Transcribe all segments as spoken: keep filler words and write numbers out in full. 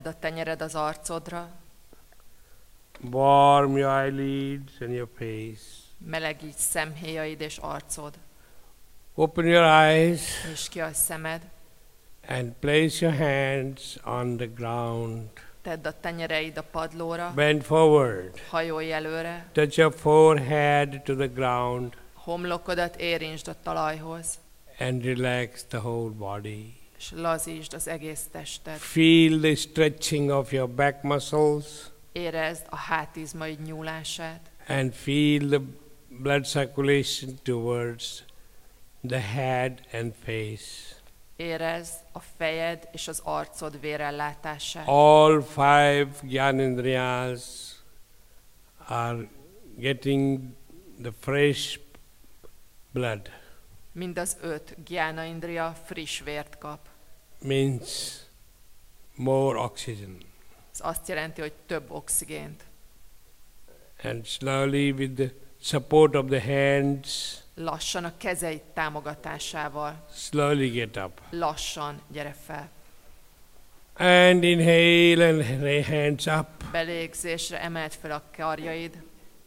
a tenyered az arcodra, warm your eyelids and your face. melegíts szemhéjaid és arcod. Open your eyes Nyisd ki a szemed, and place your hands on the ground. tedd a tenyereid a padlóra, Bend forward. hajolj előre, Touch your forehead to the ground homlokodat érintsd a talajhoz, and relax the whole body. és lazítsd az egész tested. Feel the stretching of your back muscles Érezd a hátizmaid nyúlását, and feel the blood circulation towards the head and face. érezd a fejed és az arcod vérellátását. All five Gyanendriyas are getting the fresh blood. Mind az öt Gyána Indriya friss vért kap. Means more oxygen. Ez azt jelenti, hogy több oxigént. And slowly with the support of the hands, Lassan a kezeid támogatásával, slowly get up. lassan gyere fel. And inhale and hands up. Belégzésre emeld fel a karjaid,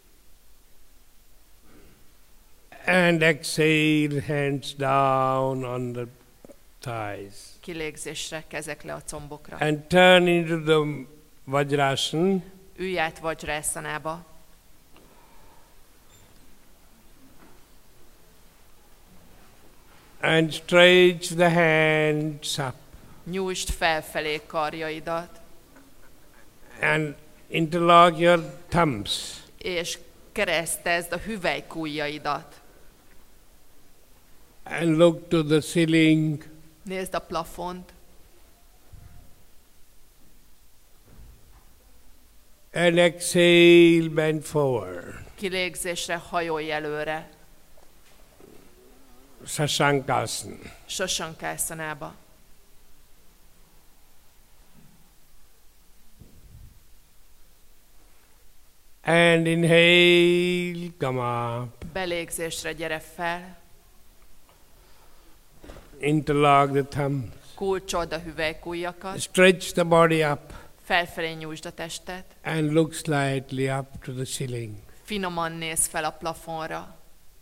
And exhale, hands down on the thighs. kilégzésre kezek le a combokra. And turn into the Vajrasana. Ülj át Vajrasanába, And stretch the hands up. nyújtsd felfelé karjaidat, And interlock your thumbs. és keresztezd a hüvelykujjaidat. And look to the ceiling. Nézd a plafont, And exhale, bend forward. kilégzésre hajolj előre, Sasankasana. Sasankásszanába. And inhale, come up. Belégzésre gyere fel, Interlock the thumbs. kulcsold a hüvelykujjakat, Stretch the body up. felfelé nyújtsd a testet, And look slightly up to the ceiling. finoman nézz fel a plafonra,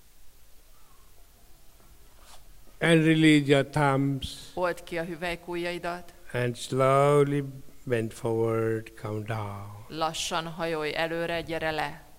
And release your thumbs. old ki a hüvelykujjaidat, And slowly bend forward, come down. lassan hajolj előre, gyere le.